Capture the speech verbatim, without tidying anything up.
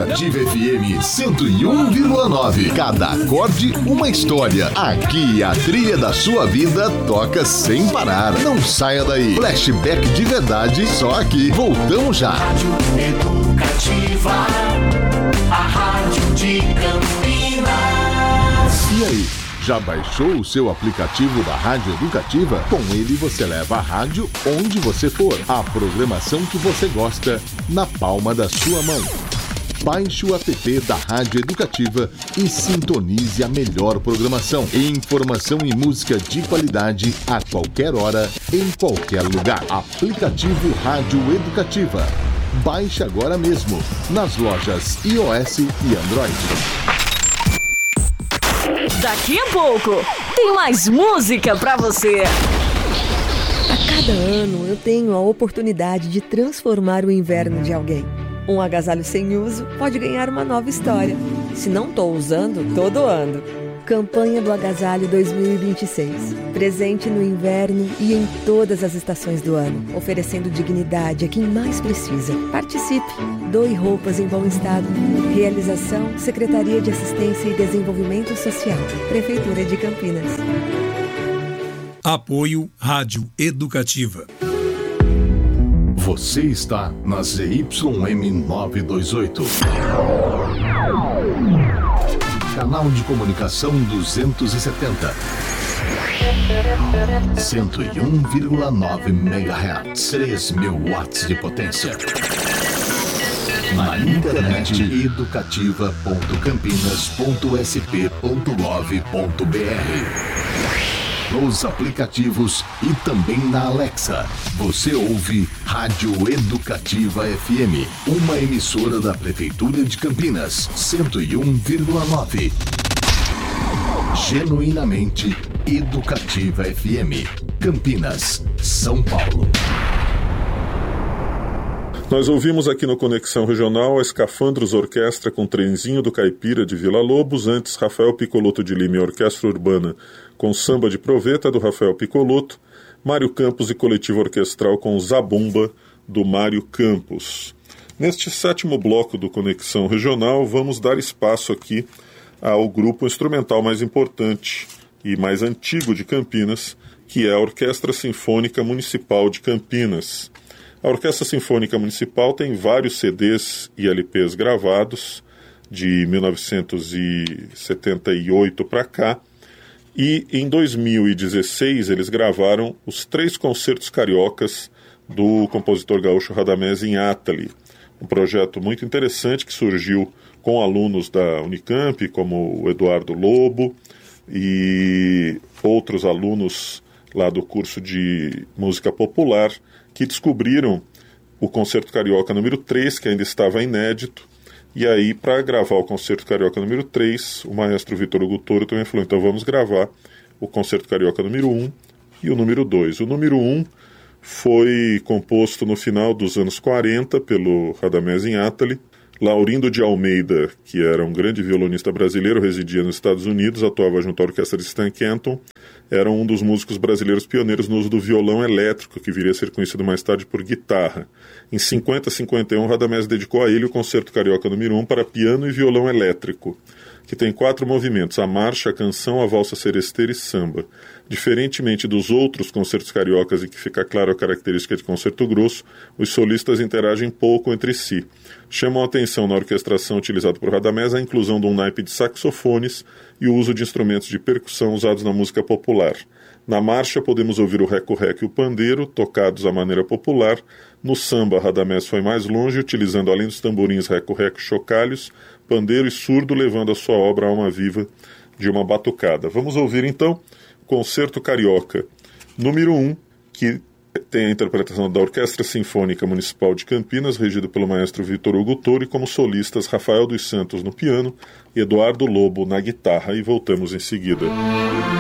Educativa F M cento e um vírgula nove. Cada acorde, uma história. Aqui a trilha da sua vida toca sem parar. Não saia daí. Flashback de verdade, só aqui. Voltamos já. Rádio Educativa, a rádio de Campinas. E aí? Já baixou o seu aplicativo da Rádio Educativa? Com ele você leva a rádio onde você for. A programação que você gosta na palma da sua mão. Baixe o app da Rádio Educativa e sintonize a melhor programação. Informação e música de qualidade a qualquer hora, em qualquer lugar. Aplicativo Rádio Educativa. Baixe agora mesmo nas lojas iOS e Android. Daqui a pouco tem mais música pra você. A cada ano eu tenho a oportunidade de transformar o inverno de alguém. Um agasalho sem uso pode ganhar uma nova história. Se não tô usando, tô doando. Campanha do Agasalho dois mil e vinte e seis. Presente no inverno e em todas as estações do ano, oferecendo dignidade a quem mais precisa. Participe. Doe roupas em bom estado. Realização: Secretaria de Assistência e Desenvolvimento Social. Prefeitura de Campinas. Apoio Rádio Educativa. Você está na Z Y M novecentos e vinte e oito. Canal de comunicação duzentos e setenta. cento e um vírgula nove megahertz. três mil watts de potência. Na internet educativa ponto campinas ponto s p ponto gov ponto b r. Nos aplicativos e também na Alexa. Você ouve Rádio Educativa F M, uma emissora da Prefeitura de Campinas, cento e um vírgula nove. Genuinamente Educativa F M, Campinas, São Paulo. Nós ouvimos aqui no Conexão Regional a Escafandros Orquestra com Trenzinho do Caipira de Vila Lobos, antes Rafael Picoloto de Lima e Orquestra Urbana com Samba de Proveta do Rafael Picoloto, Mário Campos e Coletivo Orquestral com Zabumba do Mário Campos. Neste sétimo bloco do Conexão Regional, vamos dar espaço aqui ao grupo instrumental mais importante e mais antigo de Campinas, que é a Orquestra Sinfônica Municipal de Campinas. A Orquestra Sinfônica Municipal tem vários C Ds e L Ps gravados de mil novecentos e setenta e oito para cá, e em dois mil e dezesseis eles gravaram os três concertos cariocas do compositor gaúcho Radamés Inátali, um projeto muito interessante que surgiu com alunos da Unicamp, como o Eduardo Lobo e outros alunos lá do curso de música popular, que descobriram o Concerto Carioca número três, que ainda estava inédito, e aí, para gravar o Concerto Carioca número três, o maestro Vitor Hugo Toro também falou, então vamos gravar o Concerto Carioca número um e o número dois. O número um foi composto no final dos anos quarenta pelo Radamés Inátali. Laurindo de Almeida, que era um grande violonista brasileiro, residia nos Estados Unidos, atuava junto à orquestra de Stan Kenton, era um dos músicos brasileiros pioneiros no uso do violão elétrico, que viria a ser conhecido mais tarde por guitarra. Em cinquenta a cinquenta e um, Radamés dedicou a ele o Concerto Carioca número um para piano e violão elétrico, que tem quatro movimentos, a marcha, a canção, a valsa seresteira e samba. Diferentemente dos outros concertos cariocas, em que fica claro a característica de concerto grosso, os solistas interagem pouco entre si. Chamam a atenção na orquestração utilizada por Radamés a inclusão de um naipe de saxofones e o uso de instrumentos de percussão usados na música popular. Na marcha podemos ouvir o reco-reco e o pandeiro, tocados à maneira popular. No samba, Radamés foi mais longe, utilizando além dos tamborins reco-reco e chocalhos, pandeiro e surdo, levando a sua obra a alma viva de uma batucada. Vamos ouvir então Concerto Carioca número um, que tem a interpretação da Orquestra Sinfônica Municipal de Campinas, regida pelo maestro Vitor Hugo Toro, e como solistas Rafael dos Santos no piano e Eduardo Lobo na guitarra, e voltamos em seguida.